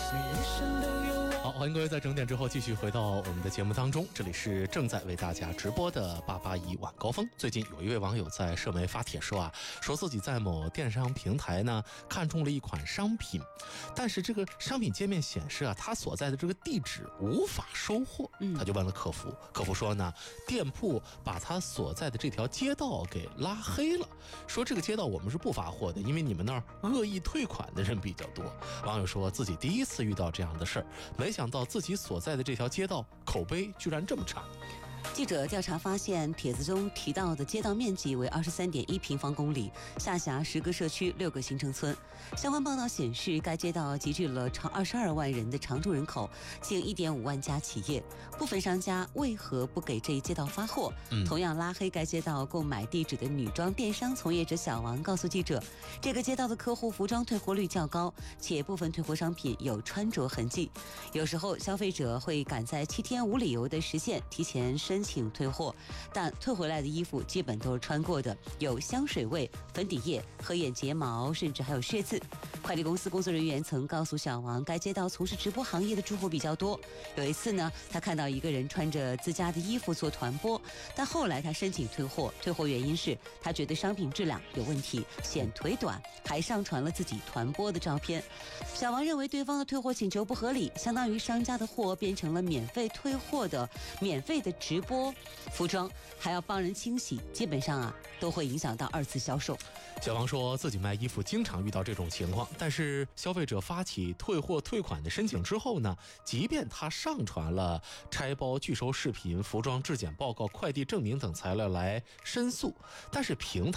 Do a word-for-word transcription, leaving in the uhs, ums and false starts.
好，欢迎各位在整点之后继续回到我们的节目当中，这里是正在为大家直播的八八一晚高峰。最近有一位网友在社媒发帖说啊，说自己在某电商平台呢看中了一款商品，但是这个商品界面显示啊，他所在的这个地址无法收货，他就问了客服，客服说呢，店铺把他所在的这条街道给拉黑了，说这个街道我们是不发货的，因为你们那儿恶意退款的人比较多。网友说自己第一次遇到这样的事儿，没想到自己所在的这条街道口碑居然这么差。 记者调查发现，帖子中提到的街道面积为二十三点一平方公里，下辖十个社区、六个新城村。相关报道显示，该街道集聚了超二十二万人的常住人口，近一点五万家企业。部分商家为何不给这一街道发货？嗯、同样拉黑该街道购买地址的女装电商从业者小王告诉记者，这个街道的客户服装退货率较高，且部分退货商品有穿着痕迹。有时候消费者会赶在七天无理由的时限提前申请退货，但退回来的衣服基本都是穿过的，有香水味、粉底液、合眼睫毛，甚至还有血渍。快递公司工作人员曾告诉小王，该街道从事直播行业的住户比较多。有一次呢，他看到一个人穿着自家的衣服做团播，但后来他申请退货，退货原因是他觉得商品质量有问题，显腿短，还上传了自己团播的照片。小王认为对方的退货请求不合理，相当于商家的货变成了免费退货的免费的直播服装，还要帮人清洗，基本上啊都会影响到二次销售。 小王说自己卖衣服经常遇到这种情况，但是消费者发起退货退款的申请之后呢，即便他上传了拆包拒收视频、服装质检报告、快递证明等材料来申诉，但是平台